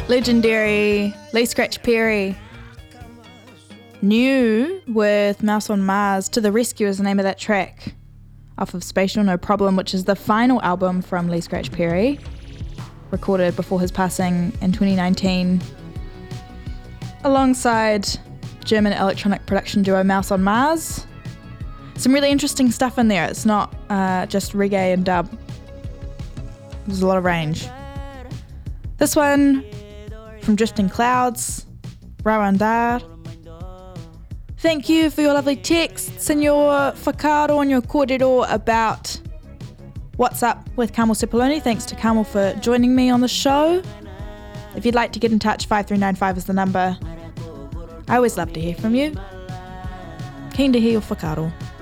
Legendary Lee Scratch Perry. New with Mouse on Mars. To the Rescue is the name of that track. Off of Spatial No Problem, which is the final album from Lee Scratch Perry. Recorded before his passing in 2019. Alongside German electronic production duo Mouse on Mars. Some really interesting stuff in there. It's not just reggae and dub. There's a lot of range. This one from Drifting Clouds, Rawandar. Thank you for your lovely texts and your whakaaro and your kōrero about what's up with Carmel Sepuloni. Thanks to Carmel for joining me on the show. If you'd like to get in touch, 5395 is the number. I always love to hear from you. Keen to hear your whakaaro.